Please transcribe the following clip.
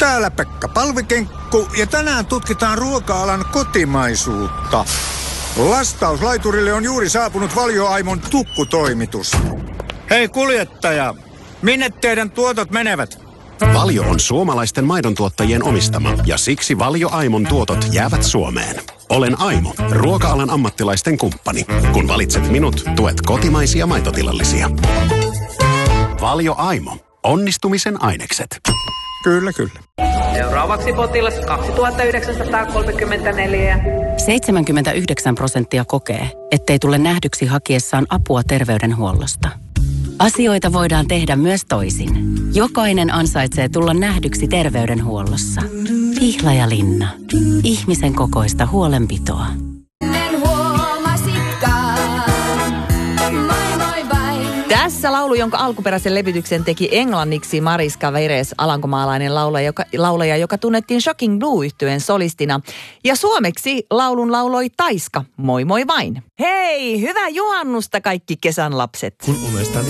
Täällä Pekka Palvikenkku ja tänään tutkitaan ruoka-alan kotimaisuutta. Lastauslaiturille on juuri saapunut Valio Aimon tukkutoimitus. Hei kuljettaja, minne teidän tuotot menevät? Valio on suomalaisten maidontuottajien omistama ja siksi Valio Aimon tuotot jäävät Suomeen. Olen Aimo, ruoka-alan ammattilaisten kumppani. Kun valitset minut, tuet kotimaisia maitotilallisia. Valio Aimo. Onnistumisen ainekset. Kyllä. Seuraavaksi potilas 2934. 79% kokee, ettei tule nähdyksi hakiessaan apua terveydenhuollosta. Asioita voidaan tehdä myös toisin. Jokainen ansaitsee tulla nähdyksi terveydenhuollossa. Pihlajalinna. Ihmisen kokoista huolenpitoa. Tässä laulu, jonka alkuperäisen levytyksen teki englanniksi Mariska Veres, alankomaalainen laulaja, joka tunnettiin Shocking Blue-yhtyeen solistina. Ja suomeksi laulun lauloi Taiska. Moi moi vain. Hei, hyvää juhannusta kaikki kesän lapset. Kun unestani